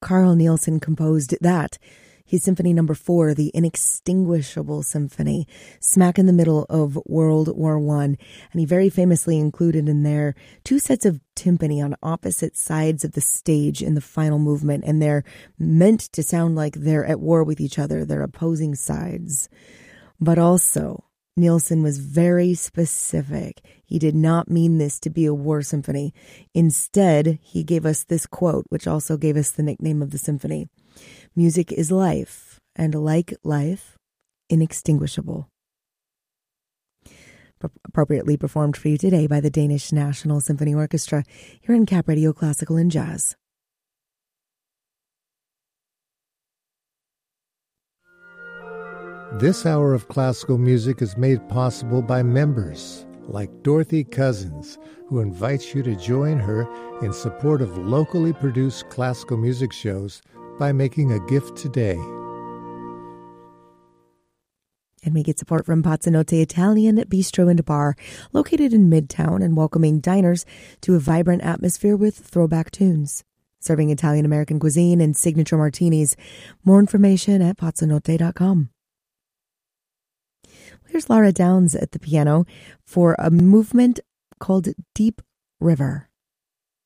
Carl Nielsen composed that, his Symphony No. 4, the Inextinguishable Symphony, smack in the middle of World War I. And he very famously included in there two sets of timpani on opposite sides of the stage in the final movement, and they're meant to sound like they're at war with each other. They're opposing sides. But also, Nielsen was very specific. He did not mean this to be a war symphony. Instead, he gave us this quote, which also gave us the nickname of the symphony. Music is life, and like life, inextinguishable. Appropriately performed for you today by the Danish National Symphony Orchestra here on Cap Radio Classical and Jazz. This hour of classical music is made possible by members like Dorothy Cousins, who invites you to join her in support of locally produced classical music shows by making a gift today. And we get support from Pazzanotte Italian Bistro and Bar, located in Midtown and welcoming diners to a vibrant atmosphere with throwback tunes. Serving Italian-American cuisine and signature martinis. More information at pazzanotte.com. Here's Laura Downs at the piano for a movement called Deep River.